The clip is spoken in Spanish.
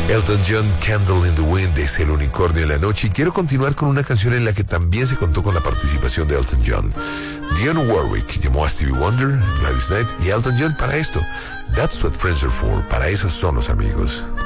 Elton John, Candle in the Wind, es El unicornio en la noche, y quiero continuar con una canción en la que también se contó con la participación de Elton John. Dionne Warwick llamó a Stevie Wonder, Gladys Knight y Elton John para esto. That's what friends are for, para eso son los amigos.